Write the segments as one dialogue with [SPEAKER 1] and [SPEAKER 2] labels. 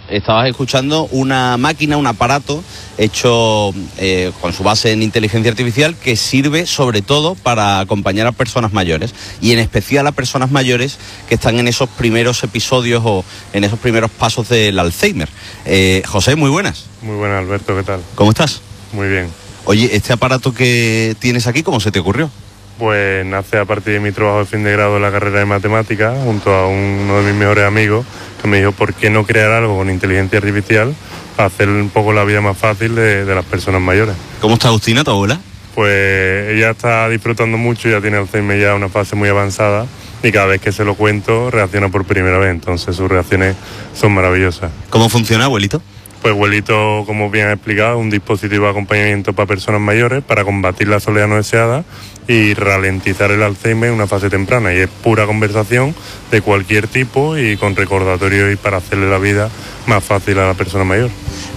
[SPEAKER 1] estabas escuchando una máquina, un aparato hecho con su base en inteligencia artificial que sirve sobre todo para acompañar a personas mayores y en especial a personas mayores que están en esos primeros episodios o en esos primeros pasos del Alzheimer. José, muy buenas.
[SPEAKER 2] Muy buenas, Alberto, ¿qué tal?
[SPEAKER 1] ¿Cómo estás?
[SPEAKER 2] Muy bien.
[SPEAKER 1] Oye, este aparato que tienes aquí, ¿cómo se te ocurrió?
[SPEAKER 2] Pues nace a partir de mi trabajo de fin de grado en la carrera de matemáticas, junto a uno de mis mejores amigos, que me dijo, ¿por qué no crear algo con inteligencia artificial para hacer un poco la vida más fácil de las personas mayores?
[SPEAKER 1] ¿Cómo está Agustina, tu abuela?
[SPEAKER 2] Pues ella está disfrutando mucho, ya tiene Alzheimer ya una fase muy avanzada y cada vez que se lo cuento reacciona por primera vez, entonces sus reacciones son maravillosas.
[SPEAKER 1] ¿Cómo funciona, abuelito?
[SPEAKER 2] Pues Abuelito, como bien ha explicado, un dispositivo de acompañamiento para personas mayores para combatir la soledad no deseada y ralentizar el Alzheimer en una fase temprana. Y es pura conversación de cualquier tipo y con recordatorios y para hacerle la vida más fácil a la persona mayor.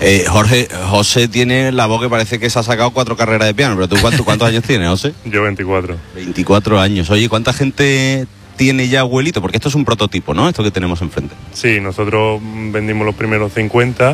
[SPEAKER 1] José tiene la voz que parece que se ha sacado 4 carreras de piano, pero ¿tú cuántos años tienes, José?
[SPEAKER 2] Yo 24.
[SPEAKER 1] 24 años. Oye, ¿cuánta gente tiene ya abuelito? Porque esto es un prototipo, ¿no? Esto que tenemos enfrente.
[SPEAKER 2] Sí, nosotros vendimos los primeros 50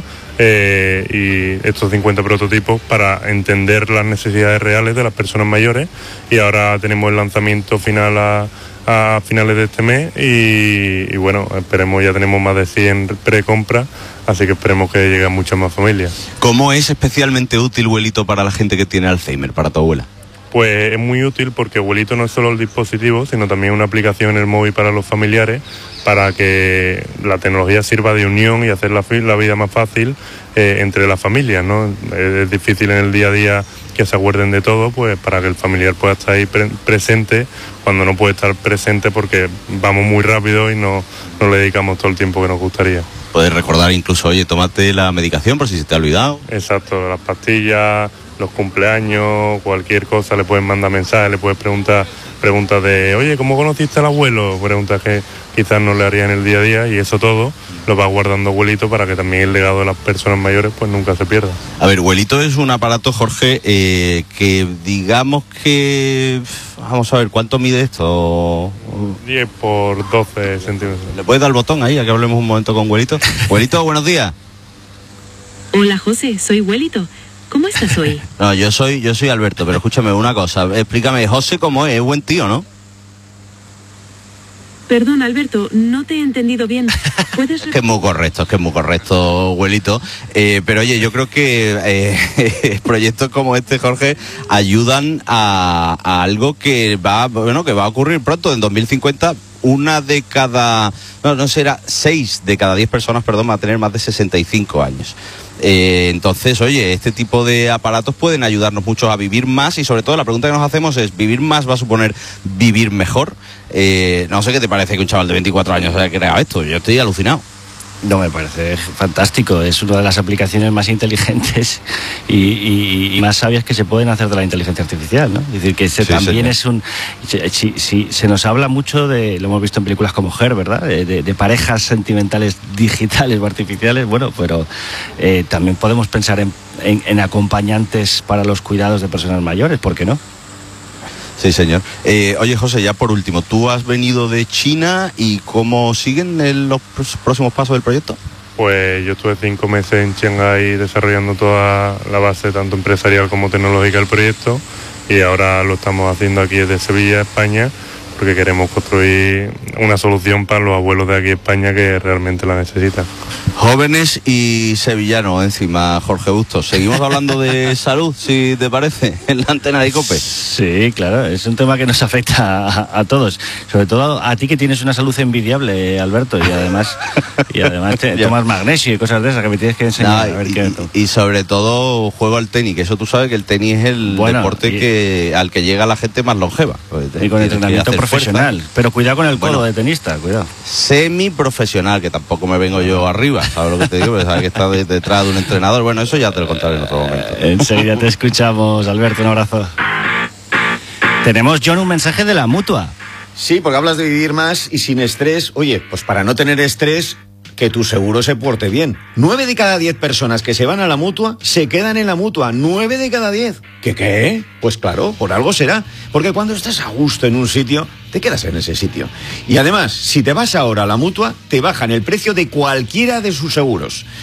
[SPEAKER 2] y estos 50 prototipos para entender las necesidades reales de las personas mayores y ahora tenemos el lanzamiento final a finales de este mes y bueno, esperemos, ya tenemos más de 100 precompras, así que esperemos que lleguen muchas más familias.
[SPEAKER 1] ¿Cómo es especialmente útil abuelito para la gente que tiene Alzheimer, para tu abuela?
[SPEAKER 2] Pues es muy útil porque Abuelito no es solo el dispositivo, sino también una aplicación en el móvil para los familiares, para que la tecnología sirva de unión y hacer la vida más fácil entre las familias, ¿no? Es difícil en el día a día que se acuerden de todo, pues para que el familiar pueda estar ahí presente cuando no puede estar presente porque vamos muy rápido y no le dedicamos todo el tiempo que nos gustaría.
[SPEAKER 1] Puedes recordar incluso, oye, tómate la medicación por si se te ha olvidado.
[SPEAKER 2] Exacto, las pastillas, los cumpleaños, cualquier cosa, le pueden mandar mensajes, le puedes preguntas de, oye, ¿cómo conociste al abuelo? Preguntas que quizás no le harían el día a día y eso todo lo va guardando Abuelito para que también el legado de las personas mayores pues nunca se pierda.
[SPEAKER 1] A ver, Abuelito es un aparato, Jorge, que digamos que... Vamos a ver, ¿cuánto mide esto?
[SPEAKER 2] 10 por 12 centímetros.
[SPEAKER 1] ¿Le puedes dar el botón ahí, a que hablemos un momento con Abuelito? Abuelito, buenos días.
[SPEAKER 3] Hola, José, soy Abuelito. ¿Cómo estás hoy?
[SPEAKER 1] No, yo soy Alberto, pero escúchame una cosa. Explícame, José, ¿cómo es? Es buen tío, ¿no?
[SPEAKER 3] Perdón, Alberto, no te he entendido bien. ¿Puedes
[SPEAKER 1] Es que es muy correcto, abuelito. Pero oye, yo creo que proyectos como este, Jorge, ayudan a algo que va a ocurrir pronto, en 2050. Será 6 de cada 10 personas, va a tener más de 65 años. Entonces, oye, este tipo de aparatos pueden ayudarnos mucho a vivir más y sobre todo la pregunta que nos hacemos es, ¿vivir más va a suponer vivir mejor? No sé qué te parece que un chaval de 24 años haya creado esto, yo estoy alucinado.
[SPEAKER 4] No, me parece fantástico, es una de las aplicaciones más inteligentes y más sabias que se pueden hacer de la inteligencia artificial, ¿no? Es decir, que también es un... se nos habla mucho de, lo hemos visto en películas como Her, ¿verdad? De parejas sentimentales digitales o artificiales, bueno, pero también podemos pensar en acompañantes para los cuidados de personas mayores, ¿por qué no?
[SPEAKER 1] Sí, señor. Oye, José, ya por último, tú has venido de China y ¿cómo siguen los próximos pasos del proyecto?
[SPEAKER 2] Pues yo estuve 5 meses en Shanghái desarrollando toda la base, tanto empresarial como tecnológica del proyecto, y ahora lo estamos haciendo aquí desde Sevilla, España, porque queremos construir una solución para los abuelos de aquí en España que realmente la necesitan.
[SPEAKER 1] Jóvenes y sevillanos encima, Jorge Bustos. Seguimos hablando de salud, si te parece, en la antena de COPE.
[SPEAKER 4] Sí, claro, es un tema que nos afecta a todos, sobre todo a ti que tienes una salud envidiable, Alberto, y además tomas magnesio y cosas de esas que me tienes que enseñar.
[SPEAKER 1] Y sobre todo juego al tenis, que eso tú sabes que el tenis es el deporte al que llega la gente más longeva.
[SPEAKER 4] Y con entrenamiento profesional, pero cuidado con el codo de tenista, cuidado.
[SPEAKER 1] Semiprofesional, que tampoco me vengo yo arriba, ¿sabes lo que te digo? Porque sabes que está detrás de un entrenador. Bueno, eso ya te lo contaré en otro momento.
[SPEAKER 4] Enseguida te escuchamos, Alberto, un abrazo. Tenemos, John, un mensaje de la Mutua.
[SPEAKER 5] Sí, porque hablas de vivir más y sin estrés. Oye, pues para no tener estrés, que tu seguro se porte bien. 9 de cada 10 personas que se van a la Mutua se quedan en la Mutua. 9 de cada 10. ¿Qué? Pues claro, por algo será. Porque cuando estás a gusto en un sitio, te quedas en ese sitio. Y además, si te vas ahora a la Mutua, te bajan el precio de cualquiera de sus seguros.